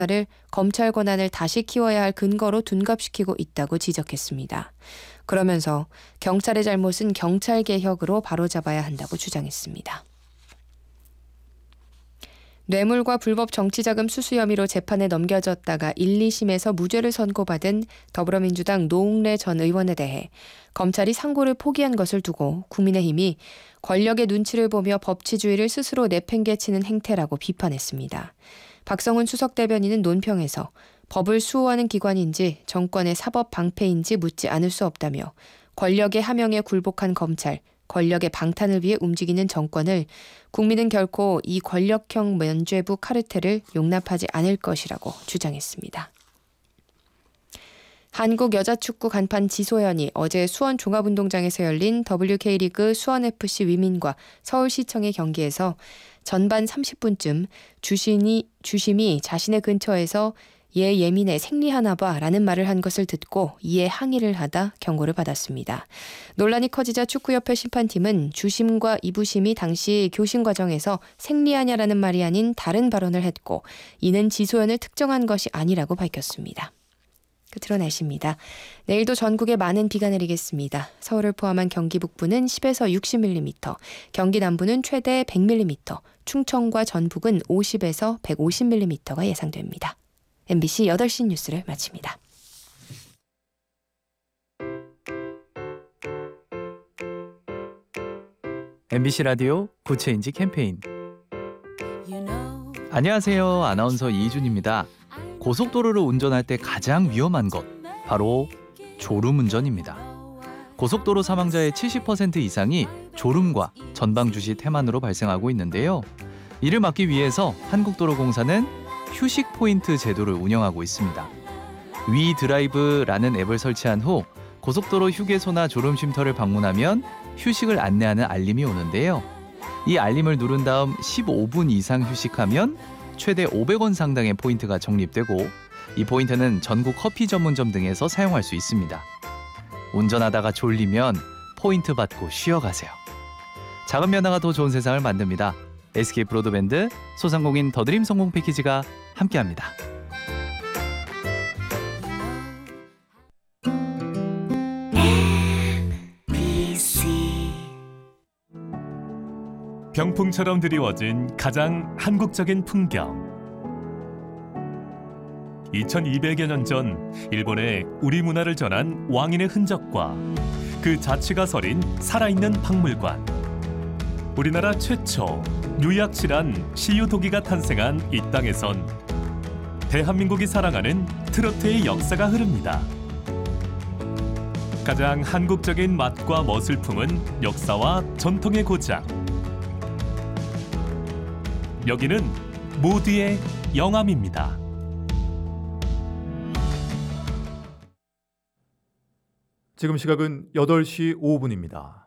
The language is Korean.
를 검찰 권한을 다시 키워야 할 근거로 둔갑시키고 있다고 지적했습니다. 그러면서 경찰의 잘못은 경찰 개혁으로 바로잡아야 한다고 주장했습니다. 뇌물과 불법 정치자금 수수 혐의로 재판에 넘겨졌다가 1, 2심에서 무죄를 선고받은 더불어민주당 노웅래 전 의원에 대해 검찰이 상고를 포기한 것을 두고 국민의힘이 권력의 눈치를 보며 법치주의를 스스로 내팽개치는 행태라고 비판했습니다. 박성훈 수석 대변인은 논평에서 법을 수호하는 기관인지 정권의 사법 방패인지 묻지 않을 수 없다며 권력의 하명에 굴복한 검찰, 권력의 방탄을 위해 움직이는 정권을 국민은 결코 이 권력형 면죄부 카르텔을 용납하지 않을 것이라고 주장했습니다. 한국 여자축구 간판 지소연이 어제 수원 종합운동장에서 열린 WK리그 수원FC 위민과 서울시청의 경기에서 전반 30분쯤 주심이 자신의 근처에서 얘 예민해 생리하나 봐 라는 말을 한 것을 듣고 이에 항의를 하다 경고를 받았습니다. 논란이 커지자 축구협회 심판팀은 주심과 이부심이 당시 교신 과정에서 생리하냐라는 말이 아닌 다른 발언을 했고 이는 지소연을 특정한 것이 아니라고 밝혔습니다. 끝으로 날씨입니다. 내일도 전국에 많은 비가 내리겠습니다. 서울을 포함한 경기 북부는 10에서 60mm, 경기 남부는 최대 100mm, 충청과 전북은 50에서 150mm가 예상됩니다. MBC 8시 뉴스를 마칩니다. MBC 라디오 구체인지 캠페인. 안녕하세요. 아나운서 이준입니다. 고속도로를 운전할 때 가장 위험한 것, 바로 졸음운전입니다. 고속도로 사망자의 70% 이상이 졸음과 전방주시 태만으로 발생하고 있는데요. 이를 막기 위해서 한국도로공사는 휴식 포인트 제도를 운영하고 있습니다. 위드라이브라는 앱을 설치한 후 고속도로 휴게소나 졸음 쉼터를 방문하면 휴식을 안내하는 알림이 오는데요. 이 알림을 누른 다음 15분 이상 휴식하면 최대 500원 상당의 포인트가 적립되고 이 포인트는 전국 커피 전문점 등에서 사용할 수 있습니다. 운전하다가 졸리면 포인트 받고 쉬어가세요. 작은 변화가 더 좋은 세상을 만듭니다. SK 브로드밴드, 소상공인 더드림 성공 패키지가 함께합니다. 병풍처럼 드리워진 가장 한국적인 풍경. 2200여 년 전 일본에 우리 문화를 전한 왕인의 흔적과 그 자취가 서린 살아있는 박물관. 우리나라 최초 유약실한 시유도기가 탄생한 이 땅에선 대한민국이 사랑하는 트로트의 역사가 흐릅니다. 가장 한국적인 맛과 멋을 품은 역사와 전통의 고장. 여기는 모두의 영암입니다. 지금 시각은 8시 5분입니다.